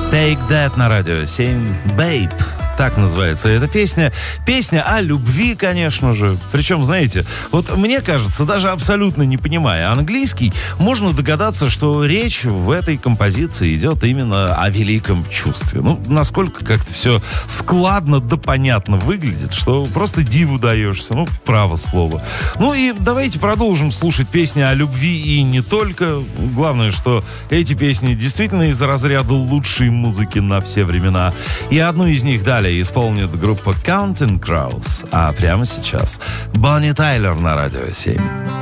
Take That на радио 7. Babe. Так называется эта песня. Песня о любви, конечно же. Причем, знаете, вот мне кажется, даже абсолютно не понимая английский, можно догадаться, что речь в этой композиции идет именно о великом чувстве. Ну, насколько как-то все складно да понятно выглядит, что просто диву даешься. Ну, право слово. Ну и давайте продолжим слушать песни о любви и не только. Главное, что эти песни действительно из разряда лучшей музыки на все времена. И одну из них далее исполнит группа Counting Crows, а прямо сейчас Бонни Тайлер на радио 7.